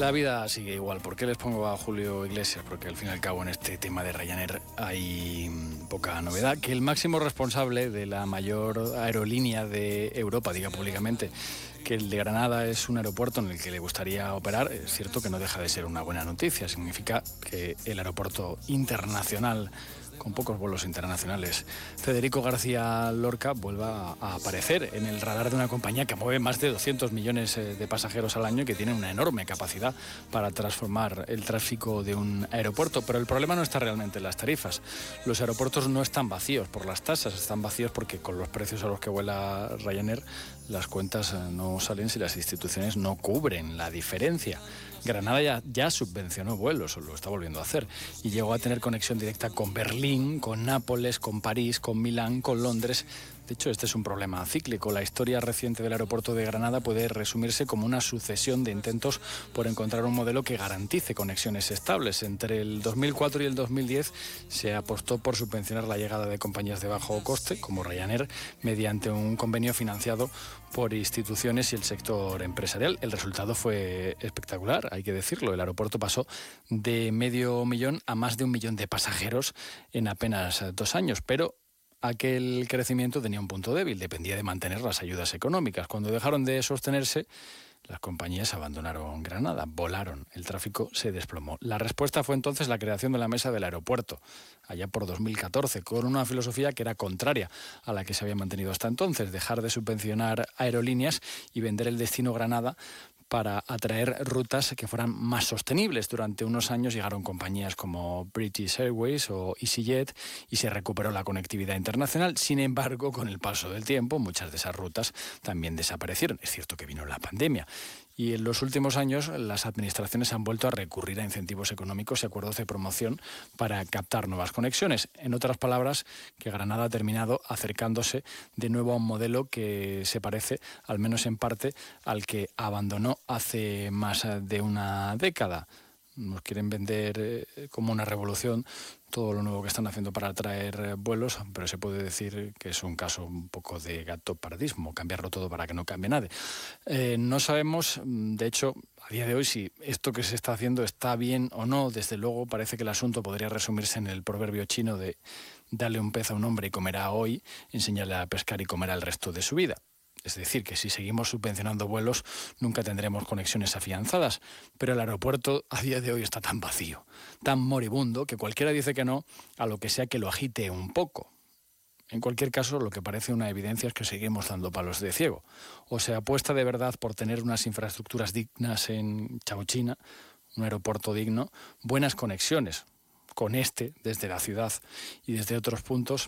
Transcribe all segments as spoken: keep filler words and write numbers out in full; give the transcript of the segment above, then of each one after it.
La vida sigue igual. ¿Por qué les pongo a Julio Iglesias? Porque al fin y al cabo en este tema de Ryanair hay poca novedad. Que el máximo responsable de la mayor aerolínea de Europa diga públicamente que el de Granada es un aeropuerto en el que le gustaría operar, es cierto que no deja de ser una buena noticia. Significa que el aeropuerto internacional, con pocos vuelos internacionales, Federico García Lorca, vuelva a aparecer en el radar de una compañía que mueve más de doscientos millones de pasajeros al año y que tiene una enorme capacidad para transformar el tráfico de un aeropuerto. Pero el problema no está realmente en las tarifas. Los aeropuertos no están vacíos por las tasas, están vacíos porque con los precios a los que vuela Ryanair las cuentas no salen si las instituciones no cubren la diferencia. Granada ya, ya subvencionó vuelos, o lo está volviendo a hacer, y llegó a tener conexión directa con Berlín, con Nápoles, con París, con Milán, con Londres. De hecho, este es un problema cíclico. La historia reciente del aeropuerto de Granada puede resumirse como una sucesión de intentos por encontrar un modelo que garantice conexiones estables. Entre el dos mil cuatro y el dos mil diez se apostó por subvencionar la llegada de compañías de bajo coste, como Ryanair, mediante un convenio financiado por instituciones y el sector empresarial. El resultado fue espectacular, hay que decirlo. El aeropuerto pasó de medio millón a más de un millón de pasajeros en apenas dos años, pero aquel crecimiento tenía un punto débil, dependía de mantener las ayudas económicas. Cuando dejaron de sostenerse, las compañías abandonaron Granada, volaron, el tráfico se desplomó. La respuesta fue entonces la creación de la mesa del aeropuerto, allá por dos mil catorce, con una filosofía que era contraria a la que se había mantenido hasta entonces, dejar de subvencionar aerolíneas y vender el destino Granada para atraer rutas que fueran más sostenibles. Durante unos años llegaron compañías como British Airways o EasyJet y se recuperó la conectividad internacional. Sin embargo, con el paso del tiempo, muchas de esas rutas también desaparecieron. Es cierto que vino la pandemia. Y en los últimos años las administraciones han vuelto a recurrir a incentivos económicos y acuerdos de promoción para captar nuevas conexiones. En otras palabras, que Granada ha terminado acercándose de nuevo a un modelo que se parece, al menos en parte, al que abandonó hace más de una década. Nos quieren vender eh, como una revolución todo lo nuevo que están haciendo para atraer vuelos, pero se puede decir que es un caso un poco de gato pardismo, cambiarlo todo para que no cambie nada. Eh, no sabemos, de hecho, a día de hoy, si esto que se está haciendo está bien o no. Desde luego parece que el asunto podría resumirse en el proverbio chino de darle un pez a un hombre y comerá hoy, enseñarle a pescar y comerá el resto de su vida. Es decir, que si seguimos subvencionando vuelos, nunca tendremos conexiones afianzadas. Pero el aeropuerto a día de hoy está tan vacío, tan moribundo, que cualquiera dice que no a lo que sea que lo agite un poco. En cualquier caso, lo que parece una evidencia es que seguimos dando palos de ciego. O se apuesta de verdad por tener unas infraestructuras dignas en Chao-China, un aeropuerto digno, buenas conexiones con este, desde la ciudad y desde otros puntos,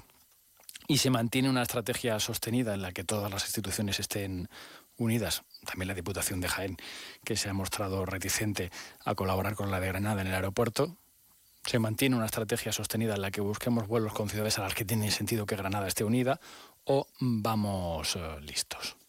y se mantiene una estrategia sostenida en la que todas las instituciones estén unidas. También la Diputación de Jaén, que se ha mostrado reticente a colaborar con la de Granada en el aeropuerto. Se mantiene una estrategia sostenida en la que busquemos vuelos con ciudades a las que tiene sentido que Granada esté unida, o vamos uh, listos.